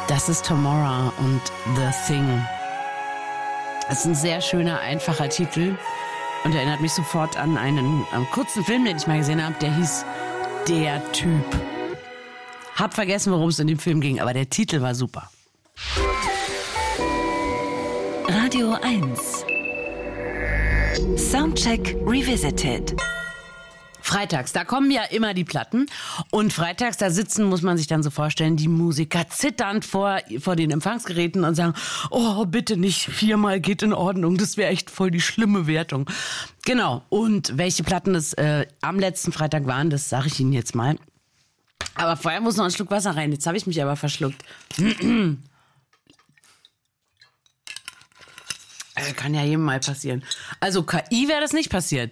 Das ist Tomorrow und The Thing. Das ist ein sehr schöner, einfacher Titel und erinnert mich sofort an einen kurzen Film, den ich mal gesehen habe, der hieß Der Typ. Hab vergessen, worum es in dem Film ging, aber der Titel war super. Radio 1 Soundcheck Revisited. Freitags, da kommen ja immer die Platten und freitags, da sitzen, muss man sich dann so vorstellen, die Musiker zitternd vor den Empfangsgeräten und sagen, oh, bitte nicht, 4-mal geht in Ordnung, das wäre echt voll die schlimme Wertung. Genau, und welche Platten das am letzten Freitag waren, das sage ich Ihnen jetzt mal. Aber vorher muss noch ein Schluck Wasser rein, jetzt habe ich mich aber verschluckt. Kann ja jedem mal passieren. Also KI wäre das nicht passiert.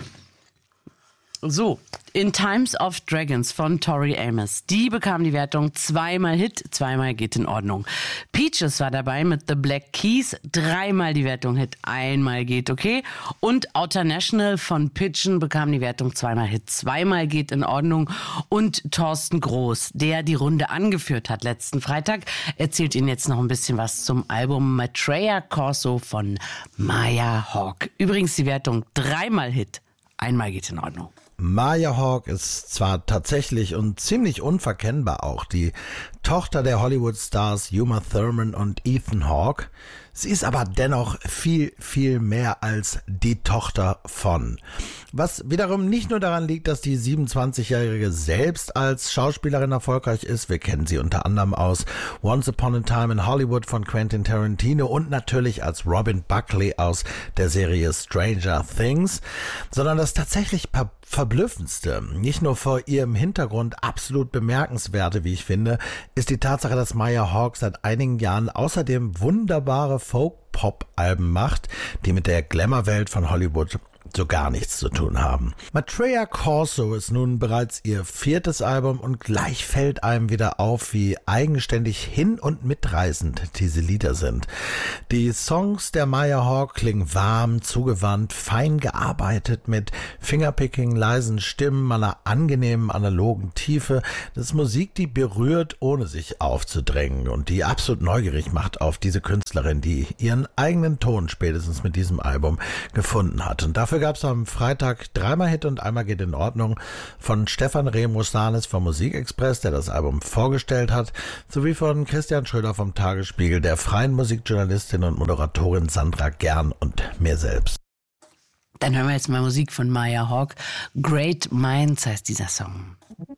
So, In Times of Dragons von Tori Amos. Die bekam die Wertung 2-mal Hit, 2-mal geht in Ordnung. Peaches war dabei mit The Black Keys, 3-mal die Wertung Hit, 1-mal geht okay. Und Outer National von Pigeon bekam die Wertung 2-mal Hit, 2-mal geht in Ordnung. Und Thorsten Groß, der die Runde angeführt hat letzten Freitag, erzählt Ihnen jetzt noch ein bisschen was zum Album Maitreya Corso von Maya Hawke. Übrigens die Wertung 3-mal Hit, 1-mal geht in Ordnung. Maya Hawke ist zwar tatsächlich und ziemlich unverkennbar auch die Tochter der Hollywood-Stars Uma Thurman und Ethan Hawke. Sie ist aber dennoch viel, viel mehr als die Tochter von. Was wiederum nicht nur daran liegt, dass die 27-Jährige selbst als Schauspielerin erfolgreich ist. Wir kennen sie unter anderem aus Once Upon a Time in Hollywood von Quentin Tarantino und natürlich als Robin Buckley aus der Serie Stranger Things, sondern das tatsächlich Verblüffendste, nicht nur vor ihrem Hintergrund absolut bemerkenswerte, wie ich finde, ist die Tatsache, dass Maya Hawke seit einigen Jahren außerdem wunderbare Folk-Pop-Alben macht, die mit der Glamour-Welt von Hollywood so gar nichts zu tun haben. Maitreya Corso ist nun bereits ihr 4. Album und gleich fällt einem wieder auf, wie eigenständig hin- und mitreißend diese Lieder sind. Die Songs der Maya Hawke klingen warm, zugewandt, fein gearbeitet mit Fingerpicking, leisen Stimmen, einer angenehmen analogen Tiefe. Das ist Musik, die berührt, ohne sich aufzudrängen und die absolut neugierig macht auf diese Künstlerin, die ihren eigenen Ton spätestens mit diesem Album gefunden hat. Und dafür gab es am Freitag 3-mal Hit und 1-mal geht in Ordnung von Stefan Remus-Sanes vom Musikexpress, der das Album vorgestellt hat, sowie von Christian Schröder vom Tagesspiegel, der freien Musikjournalistin und Moderatorin Sandra Gern und mir selbst. Dann hören wir jetzt mal Musik von Maya Hawke. Great Minds heißt dieser Song.